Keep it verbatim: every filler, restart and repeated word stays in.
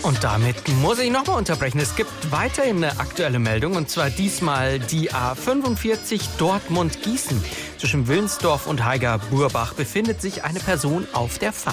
Und damit muss ich nochmal unterbrechen. Es gibt weiterhin eine aktuelle Meldung, und zwar diesmal die A fünfundvierzig Dortmund-Gießen. Zwischen Wilnsdorf und Haiger-Burbach befindet sich eine Person auf der Fahrt.